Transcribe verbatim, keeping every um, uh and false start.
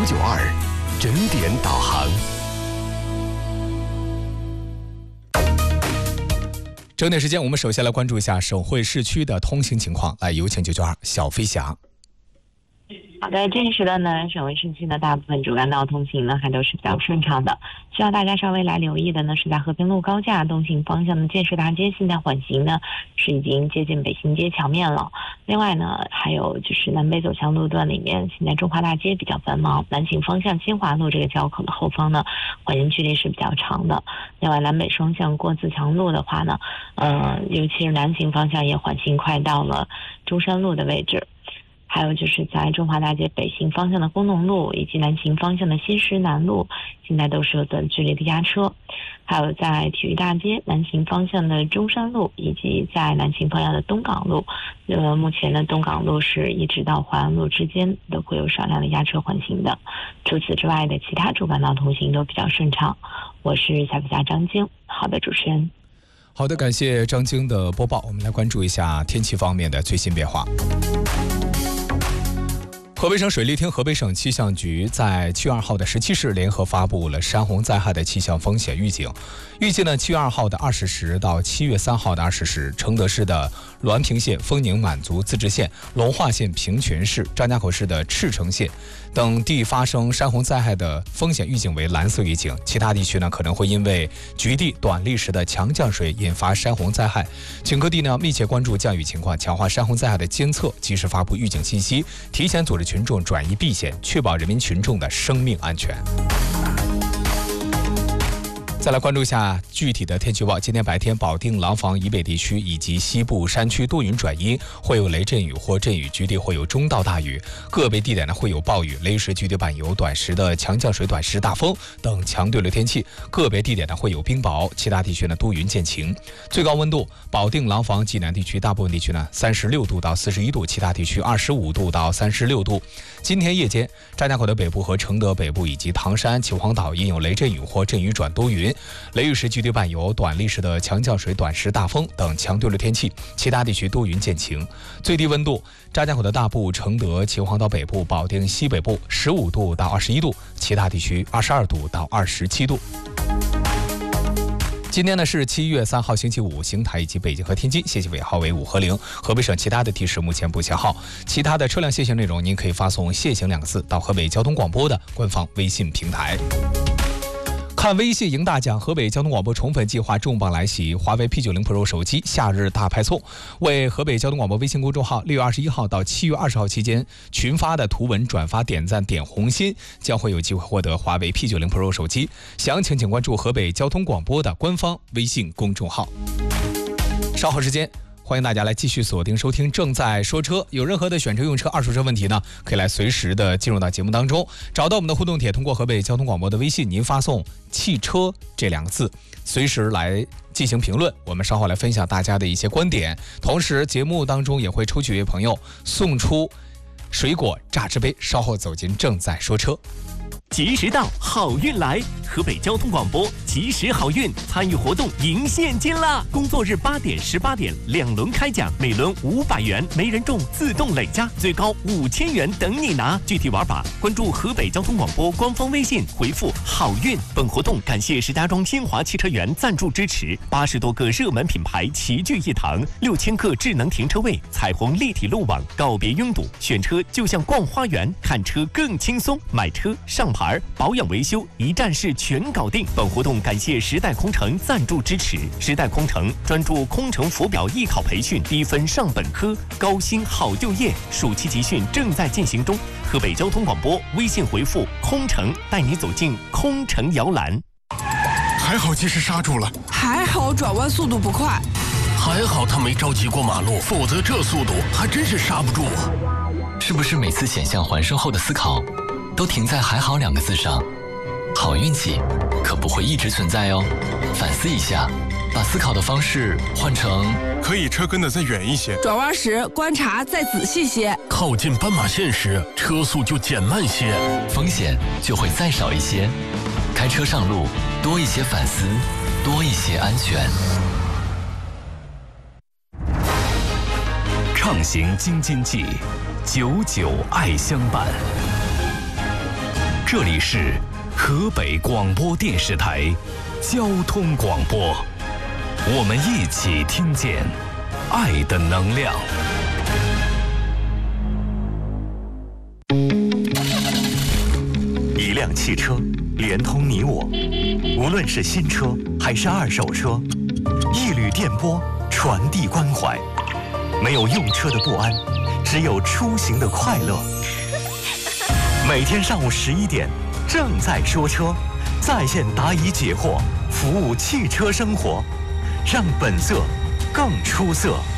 九二整点导航。整点时间，我们首先来关注一下省会市区的通行情况。来，有请九九二小飞侠。 好的，这一时段呢，省会市区的大部分主干道通行呢还都是比较顺畅的。需要大家稍微来留意的呢，是在和平路高架东行方向的建设大街，现在缓行呢是已经接近北新街桥面了。另外呢，还有就是南北走向路段里面，现在中华大街比较繁忙，南行方向新华路这个交口的后方呢，缓行距离是比较长的。另外，南北双向过自强路的话呢，呃，尤其是南行方向也缓行快到了中山路的位置。还有就是在中华大街北行方向的工农路以及南行方向的新石南路，现在都是有短距离的压车。还有在体育大街南行方向的中山路以及在南行方向的东港路，呃，目前的东港路是一直到淮安路之间都会有少量的压车缓行的。除此之外的其他主干道通行都比较顺畅。我是小飞侠张晶。好的，主持人。 好的，感谢张晶的播报。我们来关注一下天气方面的最新变化。河北省水利厅、河北省气象局在七月二号的十七时联合发布了山洪灾害的气象风险预警。预计呢，七月二号的二十时到七月三号的二十时，承德市的滦平县、丰宁满族自治县、龙化县平泉市、张家口市的赤城县等地发生山洪灾害的风险预警为蓝色预警。其他地区呢，可能会因为局地短历时的强降水引发山洪灾害，请各地呢密切关注降雨情况，强化山洪灾害的监测，及时发布预警信息，提前组织群众转移避险，确保人民群众的生命安全。再来关注一下具体的天气预报。今天白天，保定、廊坊以北地区以及西部山区多云转阴，会有雷阵雨或阵雨，局地会有中到大雨，个别地点呢会有暴雨、雷石、局地伴有短时的强降水、短时大风等强对流天气，个别地点呢会有冰雹，其他地区呢多云见晴。最高温度，保定、廊坊、济南地区大部分地区呢三十六度到四十一度，其他地区二十五度到三十六度。今天夜间，张家口的北部和承德北部以及唐山、秦皇岛因有雷阵雨或阵雨转多云，雷雨时局地伴有短历时的强降水、短时大风等强对流天气，其他地区多云见晴。最低温度，张家口的大部、承德、秦皇岛北部、保定西北部十五度到二十一度，其他地区二十二度到二十七度。今天呢是七月三号星期五，邢台以及北京和天津限行尾号为五和零。河北省其他的提示目前不限号，其他的车辆限行内容您可以发送限行两个字到河北交通广播的官方微信平台。看微信赢大奖，河北交通广播宠粉计划重磅来袭，华为 P 九十 Pro 手机夏日大派送，为河北交通广播微信公众号六月二十一号到七月二十号期间群发的图文转发点赞点红心，将会有机会获得华为 P 九十 Pro 手机。详情请关注河北交通广播的官方微信公众号。稍后时间，欢迎大家来继续锁定收听正在说车，有任何的选车用车二手车问题呢，可以来随时的进入到节目当中，找到我们的互动帖，通过河北交通广播的微信，您发送汽车这两个字，随时来进行评论，我们稍后来分享大家的一些观点。同时节目当中也会抽取一位朋友送出水果榨汁杯，稍后走进正在说车。 及时到，好运来！河北交通广播及时好运，参与活动赢现金啦！工作日八点、十八点两轮开奖，每轮五百元，没人中自动累加，最高五千元等你拿。具体玩法，关注河北交通广播官方微信，回复“好运”。本活动感谢石家庄新华汽车园赞助支持，八十多个热门品牌齐聚一堂，六千个智能停车位，彩虹立体路网，告别拥堵，选车就像逛花园，看车更轻松，买车上牌。保养维修一站式全搞定。本活动感谢时代空乘赞助支持。时代空乘专注空乘浮表艺考培训，低分上本科，高薪好就业。暑期集训正在进行中。河北交通广播微信回复空乘，带你走进空乘摇篮。 还好及时刹住了， 还好转弯速度不快， 还好他没着急过马路，否则这速度还真是刹不住啊。 是不是每次险象环生后的思考都停在还好两个字上？好运气可不会一直存在哦，反思一下，把思考的方式换成可以车跟得再远一些， 转弯时观察再仔细些， 靠近斑马线时车速就减慢些， 风险就会再少一些。开车上路多一些反思，多一些安全。 畅行京津冀，久久爱相伴。 这里是河北广播电视台交通广播，我们一起听见爱的能量。 一辆汽车连通你我，无论是新车还是二手车，一缕电波传递关怀。没有用车的不安，只有出行的快乐。每天上午十一点，正在说车，在线答疑解惑，服务汽车生活，让本色更出色。